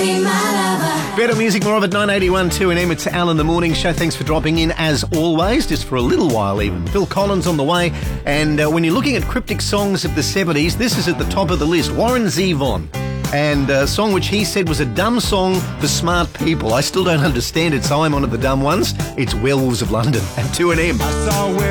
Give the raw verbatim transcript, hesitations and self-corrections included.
be my lover. Better music, more of it, nine eighty-one two N M. It's Alan the Morning Show. Thanks for dropping in, as always, just for a little while even. Phil Collins on the way. And uh, when you're looking at cryptic songs of the seventies, this is at the top of the list. Warren Zevon. And a song which he said was a dumb song for smart people. I still don't understand it, so I'm one of the dumb ones. It's Werewolves of London at two N M. I saw where